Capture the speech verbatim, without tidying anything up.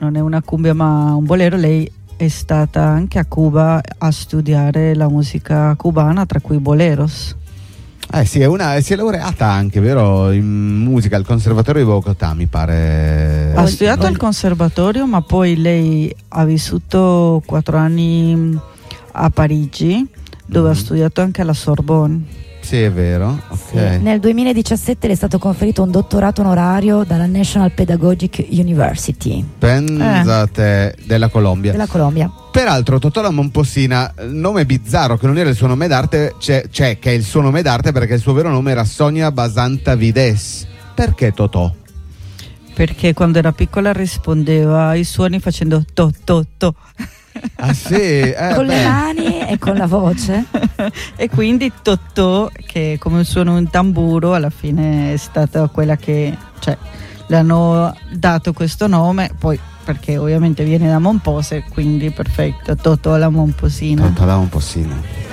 non è una cumbia ma un bolero. Lei è stata anche a Cuba a studiare la musica cubana, tra cui boleros. Eh sì, è una, si è laureata anche, vero, in musica al Conservatorio di Bogotà, mi pare. Ha studiato al conservatorio, ma poi lei ha vissuto quattro anni a Parigi, dove mm-hmm. ha studiato anche alla Sorbonne. Sì, è vero. Okay. Sì. Nel duemiladiciassette le è stato conferito un dottorato onorario dalla National Pedagogic University. Pensate, eh. della Colombia. Della Colombia. Peraltro Totò La Momposina, nome bizzarro che non era il suo nome d'arte, c'è, c'è che è il suo nome d'arte perché il suo vero nome era Sonia Basanta Vides. Perché Totò? Perché quando era piccola rispondeva ai suoni facendo to to to. Ah sì, eh, con beh. le mani e con la voce. E quindi Totò, che come suona un tamburo, alla fine è stata quella che, cioè, le hanno dato questo nome, poi perché ovviamente viene da Mompose, quindi perfetto, Totò La Momposina. Totò La Momposina.